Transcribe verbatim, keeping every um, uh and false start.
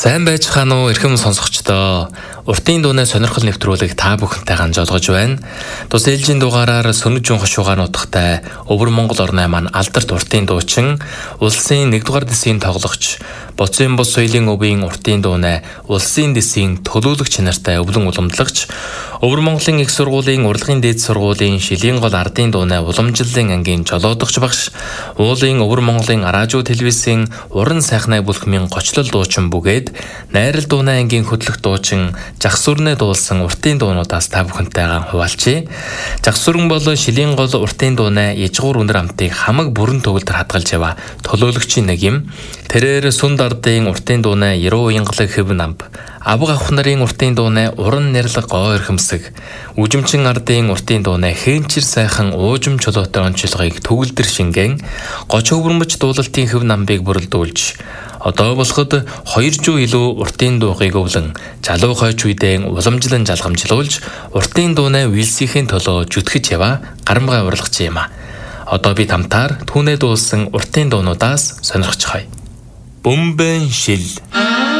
Сайн байцгаана уу эрхэм сонсогчдоо. Уртын дууны сонирхол нэвтрүүлэг та бүхэнтэй ганжуулгаж байна. Тус ээлжийн дугаараар Сүнэг Жун хошуугаар нутагтай Өвөр Монгол орны маань алдарт уртын дуучин, улсын нэгдүгээр дэсийн тоглогч, Боцын бус соёлын өвийн уртын дууны улсын дэсийн төлөөлөгч нартай өвлөн уламжлагч, Өвөр Монголын их сургуулийн урлагийн дээд сургуулийн шилийн гол ардын дууны уламжлалын ангийн жолоодогч багш, уулын Өвөр Монголын радио телевизийн уран сайхнаа бүлхмийн гочлол дуучин бүгээд найрал дууны ангийн хөтлөх дуучин Жагсүрнэ дуулсан уртын дуунуудаас та бүхэнтэйгээ хуваалцъя. Жагсүрэн бол шилийн гол уртын дууны ижгуур үнэр амтыг хамаг бүрэн төгөлдөр хадгалж ява төлөөлөгчийн нэг юм. Тэрээр сүнд ардын уртын дууны яруу уянгалаг хэв намб, авга авах нарын уртын дууны уран нэрлэг гоо эрхэмсэг, үжимчин ардын уртын дууны хээнчир сайхан уужим чулуутай онцлогыг төгөлдөр шингэн, гоч өвөрмөж дуулалтын хэв намбыг бүрэлдүүлж, одоо болоход хоёр жуу илүү уртын дуугыг өвлөн залуу хойч үедээ уламжлан жалгамжлуулж уртын дууны вилсийн төлөө зүтгэж ява гарамгай урлагч юм а. Одоо бид хамтаар түүнээ дуулсан уртын дуунуудаас сонирхож хай. Бөмбөн шил